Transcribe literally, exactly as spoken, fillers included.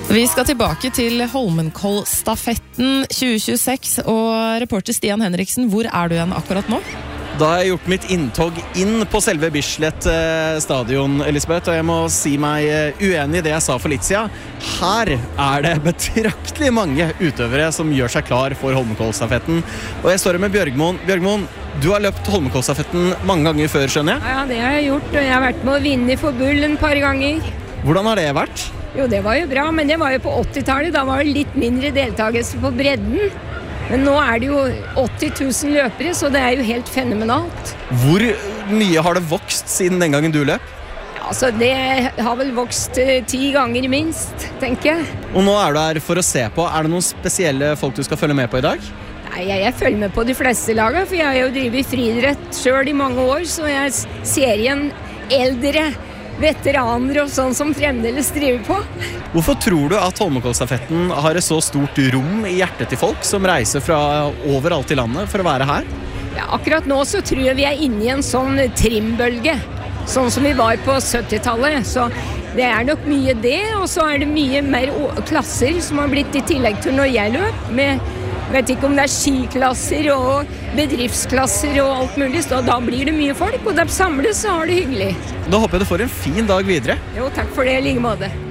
Vi skal tilbake til Holmenkollstafetten tjue tjueseks, og reporter Stian Henriksen, hvor er du igjen akkurat nå? Da har jeg gjort mitt inntog inn på selve Bislett stadion, Elisabeth, og jeg må si meg uenig i det jeg sa for litt siden. Her er det betraktelig mange utøvere som gjør seg klar for Holmenkollstafetten. Og jeg står her med Bjørgmoen. Bjørgmoen, du har løpt Holmenkollstafetten mange ganger før, skjønner jeg? Ja, det har jeg gjort, og jeg har vært med å vinne for Bull en par ganger. Hvordan har det vært? Jo, det var jo bra, men det var jo på åttitallet. Da var det litt mindre deltakelse på bredden. Men nå er det jo åtti tusen løpere, så det er jo helt fenomenalt. Hvor mye har det vokst siden den gangen du løp? Ja, altså, det har vel vokst eh, ti ganger minst, tenker jeg. Og nå er du her for å se på. Er det noen spesielle folk du skal følge med på i dag? Nei, jeg, jeg følger med på de fleste lagene, for jeg har jo drevet friidrett selv i mange år, så jeg ser igjen eldre veteraner og sånn som fremdeles driver på. Hvorfor tror du at Holmenkollstafetten har et så stort rom i hjertet til folk som reiser fra overalt i landet for å være her? Ja, akkurat nå så tror jeg vi er inne i en sånn trimbølge, sånn som vi var på syttitallet. Så det er nok mye det, og så er det mye mer klasser som har blitt i tillegg til når jeg løp, med vet ikke om det er skiklasser og bedriftsklasser og alt mulig, så da blir det mye folk, og de samles så har det hyggelig. Da håper jeg du får en fin dag videre. Jo, takk for det, i like måte.